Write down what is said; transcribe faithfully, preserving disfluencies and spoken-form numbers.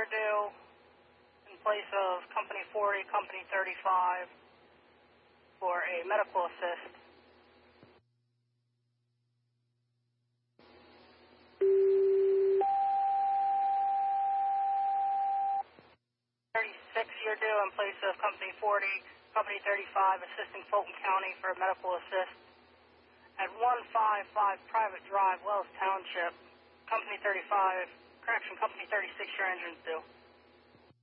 year due in place of Company forty, Company thirty-five for a medical assist. thirty-six year due in place of Company forty, Company thirty-five assisting Fulton County for a medical assist at one five five Private Drive, Wells Township. Company thirty-five, correction, Company thirty-six, your engine's due.